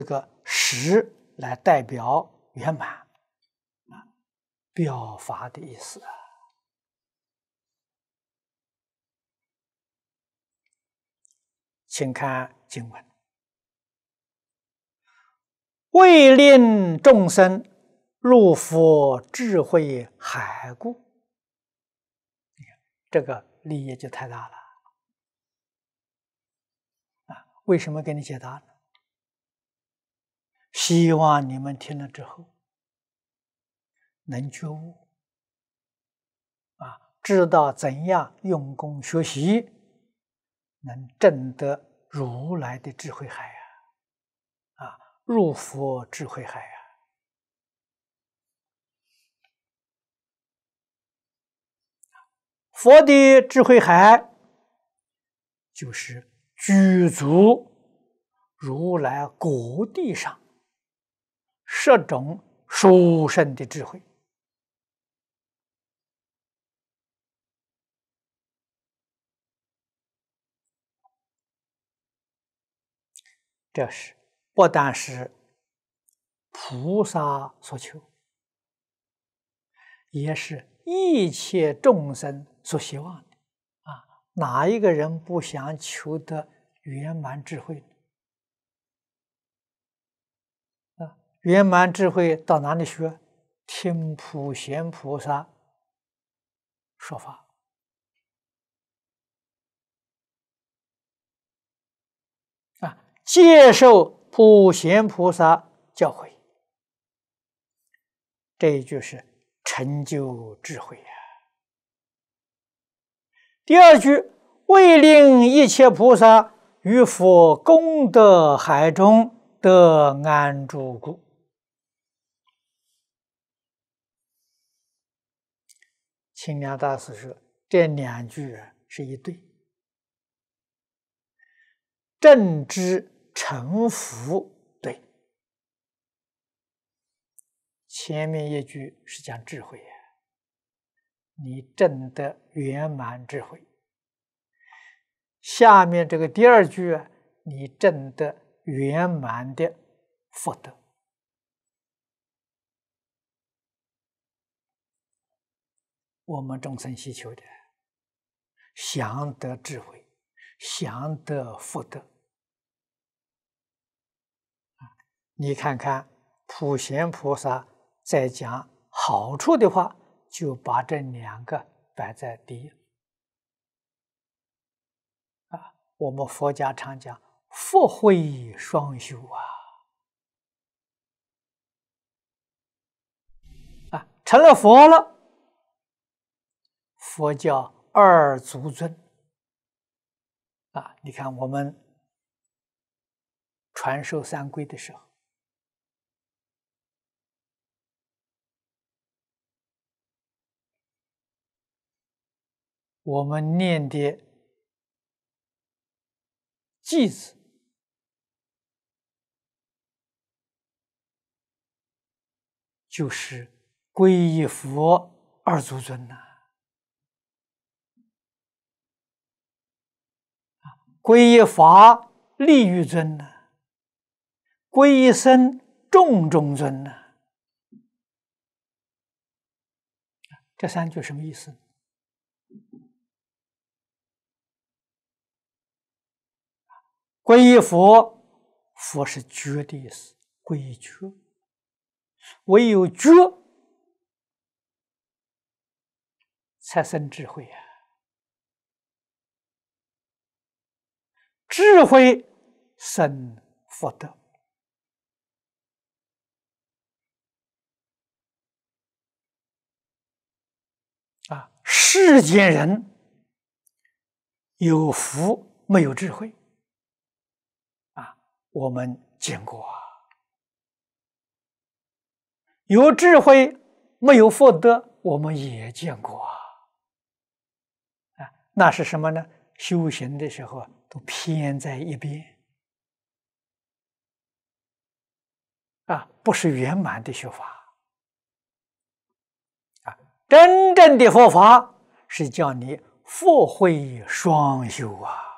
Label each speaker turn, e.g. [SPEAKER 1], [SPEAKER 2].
[SPEAKER 1] 这个实来代表圆满啊，表法的意思啊。请看经文：为令众生入佛智慧海故。这个利益就太大了啊！为什么给你解答呢？希望你们听了之后能觉悟啊，知道怎样用功学习，能证得如来的智慧海啊，入佛智慧海啊。佛的智慧海就是具足如来果地上10种殊胜的智慧。这是不但是菩萨所求，也是一切众生所希望的啊！哪一个人不想求得圆满智慧啊？圆满智慧到哪里学？听普贤菩萨说法啊，接受普贤菩萨教诲，这就是成就智慧呀。第二句，为令一切菩萨于佛功德海中得安住故。清凉大师说，这2句是一对，正知成佛对。前面一句是讲智慧呀，你证得圆满智慧。下面这个第2句啊，你证得圆满的福德。我们众生希求的，想得智慧，想得福德。你看看普贤菩萨在讲好处的话，就把这2个摆在第一。我们佛家常讲福慧双修成了佛了，佛叫2足尊你看我们传授三皈的时候，我们念的偈子就是皈依佛2足尊皈依法利欲尊皈依僧众中尊这3句什么意思？皈依佛，佛是觉的意思，皈依觉，唯有觉才生智慧智慧生福德世间人有福没有智慧我们见过有智慧没有福德我们也见过那是什么呢？修行的时候都偏在一边不是圆满的学法真正的佛法是叫你福慧双修